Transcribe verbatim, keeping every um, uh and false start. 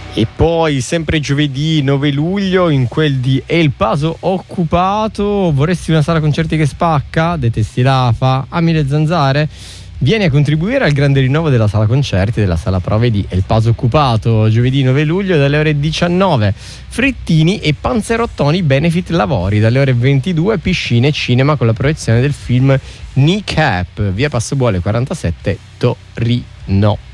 E poi sempre giovedì nove luglio in quel di El Paso occupato. Vorresti una sala concerti che spacca? Detesti l'A F A? Ami le zanzare? Vieni a contribuire al grande rinnovo della sala concerti e della sala prove di El Paso occupato giovedì nove luglio dalle ore diciannove. Frittini e panzerottoni benefit lavori dalle ore ventidue. Piscine e cinema con la proiezione del film Kneecap, via Passobuole quarantasette, Torino.